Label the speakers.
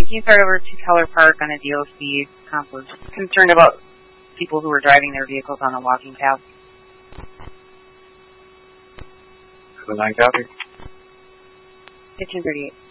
Speaker 1: can you start over to Keller Park on a DOC? Was concerned about people who were driving their vehicles on a walking path.
Speaker 2: 9 copy.
Speaker 1: 1538.